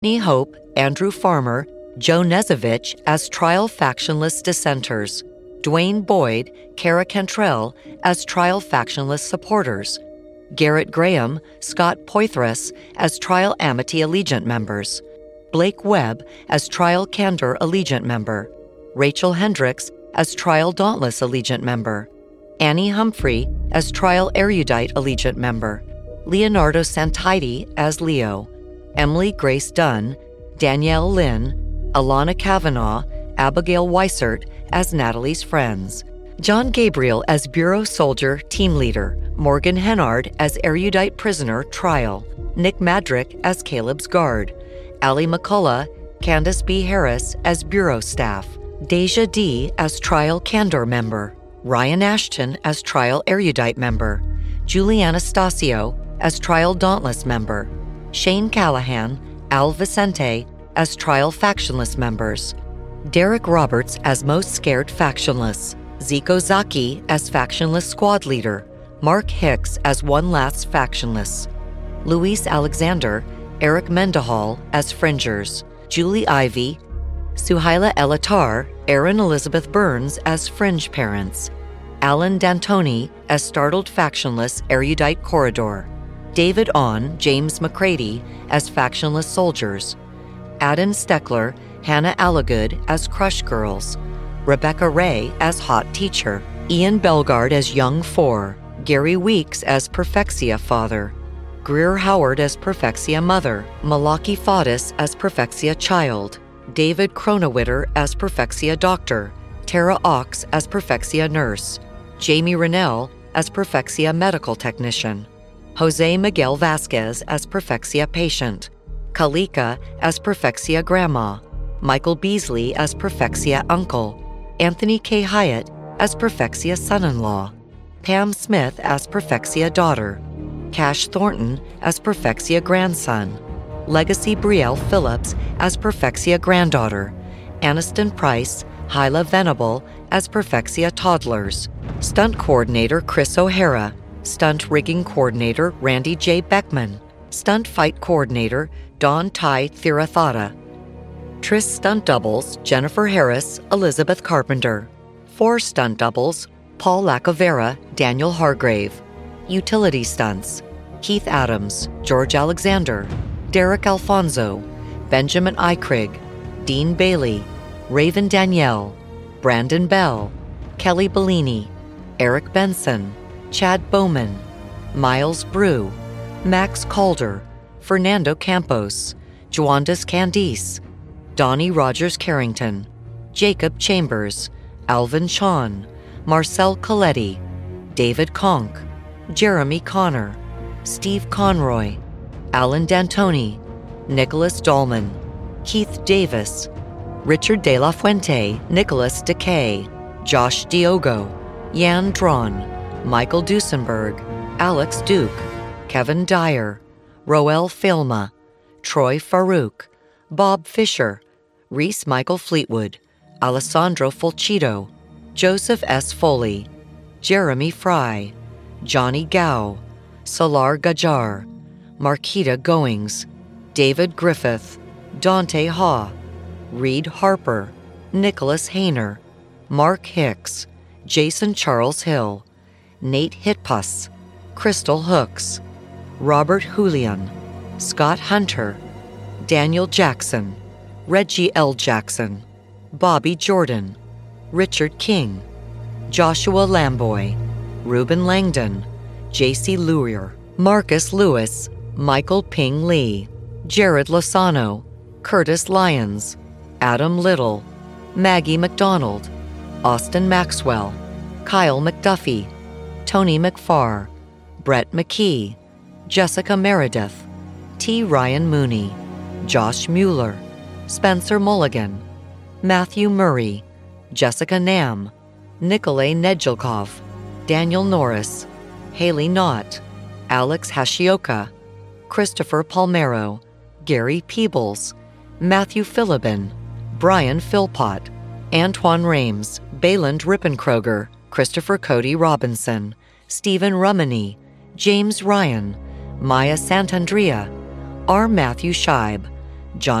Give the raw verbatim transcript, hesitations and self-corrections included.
Courtney Hope, Andrew Farmer, Joe Nezovich as trial factionless dissenters, Dwayne Boyd, Kara Cantrell as trial factionless supporters, Garrett Graham, Scott Poitras as trial Amity Allegiant members, Blake Webb as trial Candor Allegiant member, Rachel Hendricks as trial Dauntless Allegiant member, Annie Humphrey as trial Erudite Allegiant member, Leonardo Santidi as Leo, Emily Grace Dunn, Danielle Lynn, Alana Kavanaugh, Abigail Weissert as Natalie's friends, John Gabriel as Bureau Soldier Team Leader, Morgan Hennard as Erudite Prisoner Trial, Nick Madrick as Caleb's Guard, Allie McCullough, Candace B. Harris as Bureau Staff, Deja D. as Trial Candor member, Ryan Ashton as Trial Erudite member, Julie Anastasio as Trial Dauntless member, Shane Callahan, Al Vicente as Trial Factionless members, Derek Roberts as Most Scared Factionless, Zico Zaki as Factionless Squad Leader, Mark Hicks as One Last Factionless, Luis Alexander, Eric Mendahal as Fringers, Julie Ivy, Suhaila Elatar, Erin Elizabeth Burns as Fringe Parents, Alan D'Antoni as Startled Factionless Erudite Corridor, David On, James McCready as Factionless Soldiers, Adam Steckler, Hannah Allagood as Crush Girls, Rebecca Ray as Hot Teacher, Ian Belgard as Young Four, Gary Weeks as Perfexia Father, Greer Howard as Perfexia Mother, Malaki Fadis as Perfexia Child, David Cronawitter as Perfexia Doctor, Tara Ox as Perfexia Nurse, Jamie Rennell as Perfexia Medical Technician, Jose Miguel Vasquez as Perfexia Patient, Kalika as Perfexia Grandma, Michael Beasley as Perfexia Uncle, Anthony K. Hyatt as Perfexia Son-in-Law, Pam Smith as Perfexia Daughter, Cash Thornton as Perfexia Grandson, Legacy Brielle Phillips as Perfexia Granddaughter, Aniston Price, Hyla Venable as Perfexia Toddlers, Stunt Coordinator Chris O'Hara, Stunt Rigging Coordinator Randy J. Beckman, Stunt Fight Coordinator Dawn Ty Thirathata, Tris Stunt Doubles Jennifer Harris, Elizabeth Carpenter, Four Stunt Doubles Paul Lacovera, Daniel Hargrave, Utility Stunts Keith Adams, George Alexander, Derek Alfonso, Benjamin Eichrig, Dean Bailey, Raven Danielle, Brandon Bell, Kelly Bellini, Eric Benson, Chad Bowman, Miles Brew, Max Calder, Fernando Campos, Juandis Candice, Donnie Rogers Carrington, Jacob Chambers, Alvin Shawn, Marcel Coletti, David Conk, Jeremy Connor, Steve Conroy, Alan D'Antoni, Nicholas Dahlman, Keith Davis, Richard De La Fuente, Nicholas Decay, Josh Diogo, Jan Drawn, Michael Duesenberg, Alex Duke, Kevin Dyer, Roel Filma, Troy Farouk, Bob Fisher, Reese Michael Fleetwood, Alessandro Fulcito, Joseph S. Foley, Jeremy Fry, Johnny Gao, Salar Gajar, Marquita Goings, David Griffith, Dante Haw, Reed Harper, Nicholas Hayner, Mark Hicks, Jason Charles Hill, Nate Hitpus, Crystal Hooks, Robert Julian, Scott Hunter, Daniel Jackson, Reggie L. Jackson, Bobby Jordan, Richard King, Joshua Lamboy, Reuben Langdon, J C Luer, Marcus Lewis, Michael Ping Lee, Jared Lozano, Curtis Lyons, Adam Little, Maggie McDonald, Austin Maxwell, Kyle McDuffie, Tony McFarr, Brett McKee, Jessica Meredith, T. Ryan Mooney, Josh Mueller, Spencer Mulligan, Matthew Murray, Jessica Nam, Nikolay Nedjelkov, Daniel Norris, Haley Knott, Alex Hashioka, Christopher Palmero, Gary Peebles, Matthew Philibin, Brian Philpott, Antoine Rames, Bayland Rippenkroger, Christopher Cody Robinson, Stephen Rumany, James Ryan, Maya Santandrea, R. Matthew Scheib, John